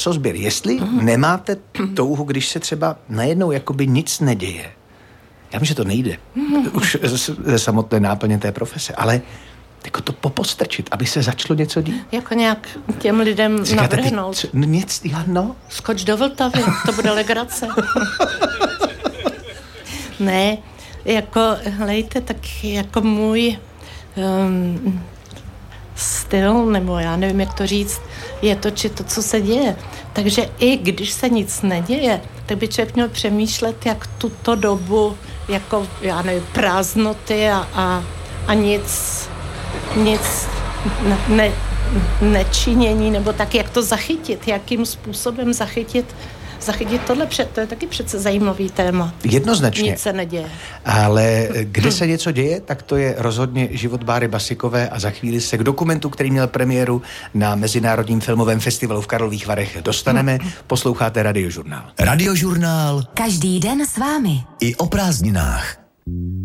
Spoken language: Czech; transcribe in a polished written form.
masosběr. Jestli nemáte touhu, když se třeba najednou jakoby nic neděje. Já vím, že to nejde. Už ze samotné náplně té profese, ale jako to popostrčit, aby se začalo něco dít. Jako nějak těm lidem navrhnout. Skoč do Vltavy, to bude legrace. Ne, jako, hlejte, tak jako můj styl, nebo já nevím, jak to říct, je točit to, co se děje. Takže i když se nic neděje, tak by člověk měl přemýšlet, jak tuto dobu, jako, já nevím, prázdnoty a nic nečinění, nebo tak, jak to zachytit, jakým způsobem zachytit tohle, to je taky přece zajímavý téma. Jednoznačně. Nic se neděje. Ale kde se něco děje, tak to je rozhodně život Báry Basikové a za chvíli se k dokumentu, který měl premiéru na Mezinárodním filmovém festivalu v Karlových Varech, dostaneme. Posloucháte Radiožurnál. Radiožurnál. Každý den s vámi. I o prázdninách.